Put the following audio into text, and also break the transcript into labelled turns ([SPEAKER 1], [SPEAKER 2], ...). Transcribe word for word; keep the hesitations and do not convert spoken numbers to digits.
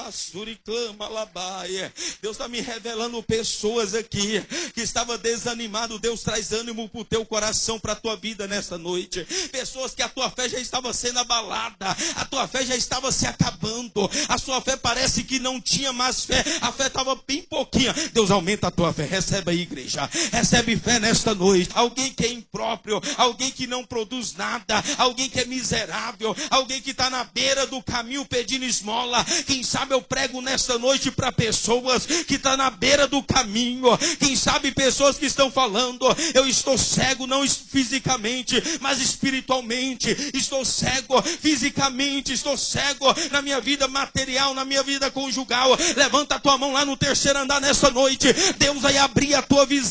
[SPEAKER 1] Deus está me revelando pessoas aqui que estavam desanimadas. Deus traz ânimo para o teu coração, para a tua vida nesta noite. Pessoas que a tua fé já estava sendo abalada, a tua fé já estava se acabando, a sua fé parece que não tinha mais fé, a fé estava bem pouquinha. Deus aumenta a tua fé. Recebe aí, igreja, recebe fé nesta noite. Alguém que é impróprio, alguém que não produz nada, alguém que é miserável, alguém que está na beira do caminho pedindo esmola. Quem sabe eu prego nesta noite para pessoas que estão na beira do caminho. Quem sabe pessoas que estão falando: eu estou cego, não fisicamente, mas espiritualmente. Estou cego fisicamente, estou cego na minha vida material, na minha vida conjugal. Levanta a tua mão lá no terceiro andar nessa noite. Deus vai abrir a tua visão.